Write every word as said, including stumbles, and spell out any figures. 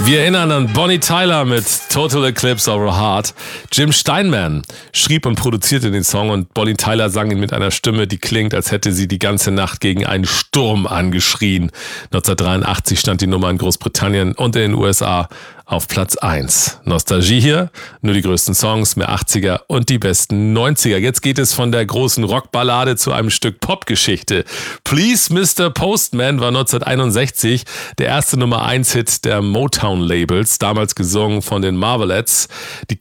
Wir erinnern an Bonnie Tyler mit Total Eclipse of Her Heart. Jim Steinman schrieb und produzierte den Song und Bonnie Tyler sang ihn mit einer Stimme, die klingt, als hätte sie die ganze Nacht gegen einen Sturm angeschrien. neunzehnhundertdreiundachtzig stand die Nummer in Großbritannien und in den U S A auf Platz eins. Nostalgie hier, nur die größten Songs, mehr achtziger und die besten neunziger. Jetzt geht es von der großen Rockballade zu einem Stück Popgeschichte. Please Mister Postman war neunzehnhunderteinundsechzig der erste Nummer eins Hit der Motown-Labels, damals gesungen von den Marvelettes. Die